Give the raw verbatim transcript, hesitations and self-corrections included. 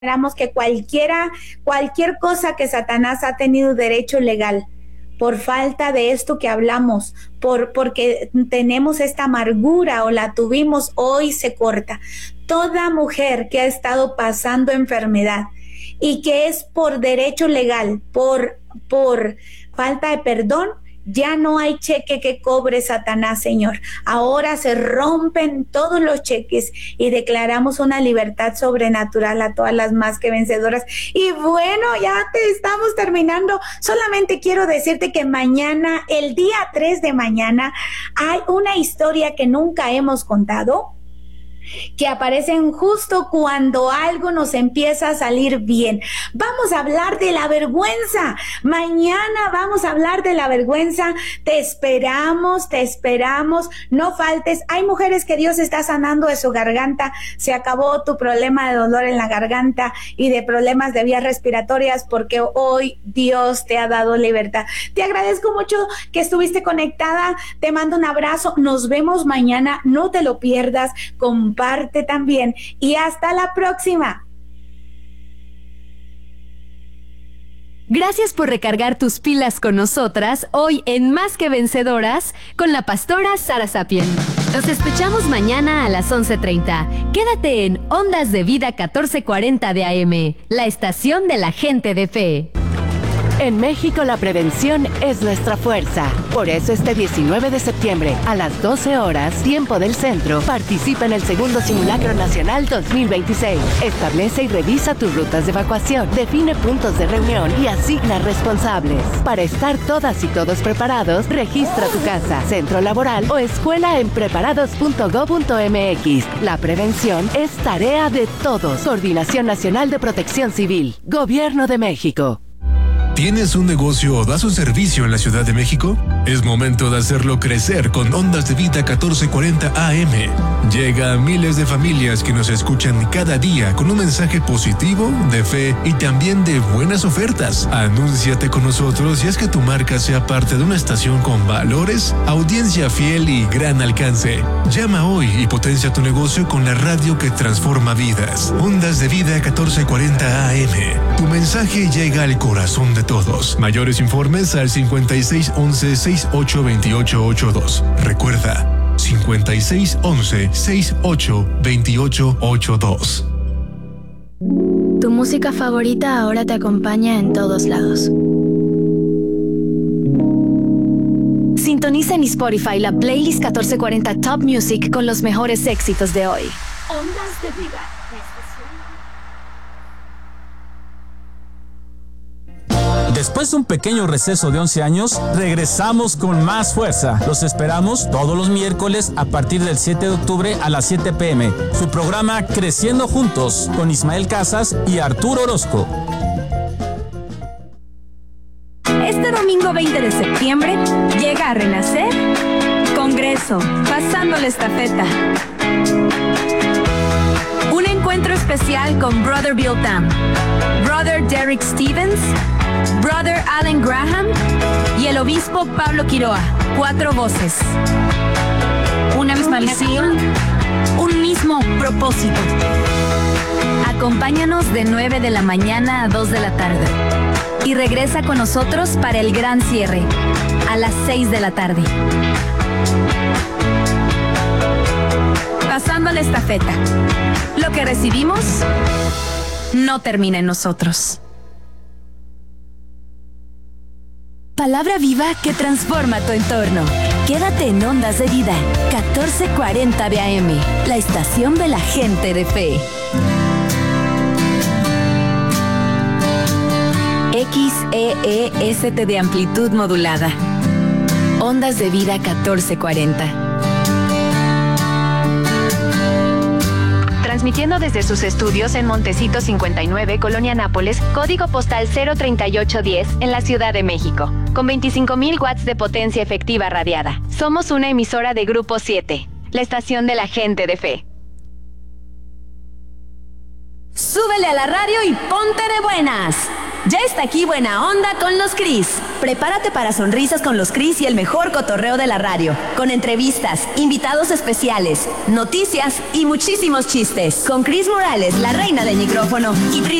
Esperamos que cualquiera, cualquier cosa que Satanás ha tenido derecho legal, por falta de esto que hablamos, por porque tenemos esta amargura o la tuvimos, hoy se corta. Toda mujer que ha estado pasando enfermedad y que es por derecho legal, por, por falta de perdón, ya no hay cheque que cobre Satanás, Señor. Ahora se rompen todos los cheques y declaramos una libertad sobrenatural a todas las más que vencedoras. Y bueno, ya te estamos terminando. Solamente quiero decirte que mañana, el día tres de mañana, hay una historia que nunca hemos contado, que aparecen justo cuando algo nos empieza a salir bien. Vamos a hablar de la vergüenza. Mañana vamos a hablar de la vergüenza. Te esperamos, te esperamos. No faltes. Hay mujeres que Dios está sanando de su garganta. Se acabó tu problema de dolor en la garganta y de problemas de vías respiratorias, porque hoy Dios te ha dado libertad. Te agradezco mucho que estuviste conectada. Te mando un abrazo. Nos vemos mañana. No te lo pierdas. Con Comparte también y hasta la próxima. Gracias por recargar tus pilas con nosotras hoy en Más que Vencedoras con la pastora Sara Sapien. Los escuchamos mañana a las once treinta. Quédate en Ondas de Vida catorce cuarenta de A M, la estación de la gente de fe. En México la prevención es nuestra fuerza. Por eso este diecinueve de septiembre a las doce horas, tiempo del centro, participa en el segundo Simulacro Nacional dos mil veintiséis. Establece y revisa tus rutas de evacuación, define puntos de reunión y asigna responsables. Para estar todas y todos preparados, registra tu casa, centro laboral o escuela en preparados punto gob punto eme equis. La prevención es tarea de todos. Coordinación Nacional de Protección Civil. Gobierno de México. ¿Tienes un negocio o das un servicio en la Ciudad de México? Es momento de hacerlo crecer con Ondas de Vida catorce cuarenta A M. Llega a miles de familias que nos escuchan cada día con un mensaje positivo, de fe y también de buenas ofertas. Anúnciate con nosotros y haz que tu marca sea parte de una estación con valores, audiencia fiel y gran alcance. Llama hoy y potencia tu negocio con la radio que transforma vidas. Ondas de Vida catorce cuarenta A M. Tu mensaje llega al corazón de todos. Mayores informes al cincuenta y seis once, sesenta y ocho veintiocho ochenta y dos. Recuerda, cincuenta y seis once, sesenta y ocho veintiocho ochenta y dos. Tu música favorita ahora te acompaña en todos lados. Sintoniza en Spotify la playlist catorce cuarenta Top Music con los mejores éxitos de hoy. Ondas de Vida. Después de un pequeño receso de once años, regresamos con más fuerza. Los esperamos todos los miércoles a partir del siete de octubre a las siete pe eme. Su programa Creciendo Juntos con Ismael Casas y Arturo Orozco. Este domingo veinte de septiembre llega a Renacer Congreso, pasando la estafeta. Un encuentro especial con Brother Bill Tam, Brother Derek Stevens, Brother Alan Graham y el obispo Pablo Quiroa. Cuatro voces. Una misma visión, un mismo propósito. Acompáñanos de nueve de la mañana a dos de la tarde. Y regresa con nosotros para el gran cierre, a las seis de la tarde. Pasando la estafeta. Lo que recibimos no termina en nosotros. Palabra viva que transforma tu entorno. Quédate en Ondas de Vida, catorce cuarenta de A M, la estación de la gente de fe. X E E S T de amplitud modulada. Ondas de Vida catorce cuarenta. Transmitiendo desde sus estudios en Montecito cincuenta y nueve, Colonia Nápoles, código postal cero treinta y ocho diez, en la Ciudad de México. Con veinticinco mil watts de potencia efectiva radiada. Somos una emisora de Grupo siete, la estación de la gente de fe. Súbele a la radio y ponte de buenas. Ya está aquí Buena Onda con los Cris. Prepárate para sonrisas con los Cris y el mejor cotorreo de la radio, con entrevistas, invitados especiales, noticias y muchísimos chistes. Con Cris Morales, la reina del micrófono, y